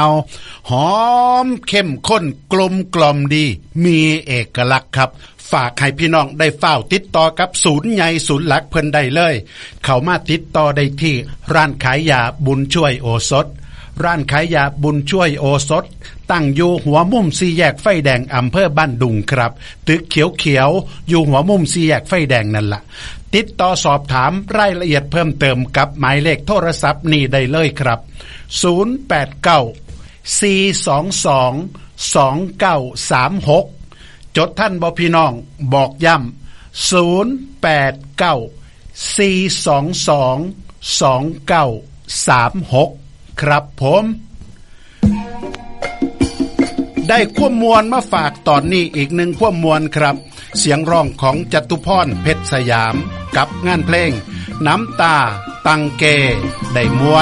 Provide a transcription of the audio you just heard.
าวหอมเข้มข้นกลมกล่อมดีมีเอกลักษณ์ครับฝากให้พี่น้องได้เฝ้าติดต่อกับศูนย์ใหญ่ศูนย์หลักเพิ่นได้เลยเข้ามาติดต่อได้ที่ร้านขายยาบุญช่วยโอสถร้านขายยาบุญช่วยโอสถตั้งอยู่หัวมุม4แยกไฟแดงอำเภอบ้านดุงครับตึกเขียวๆอยู่หัวมุม4แยกไฟแดงนั่นล่ะติดต่อสอบถามรายละเอียดเพิ่มเติมกับหมายเลขโทรศัพท์นี้ได้เลยครับ089 422 2936จดท่านบ่พี่น้องบอกย้ำ089 422 2936ครับผมได้ความมวลมาฝากตอนนี้อีกหนึ่งความมวลครับเสียงร้องของจตุพรเพชรสยามกับงานเพลงน้ำตาตังเกได้มวล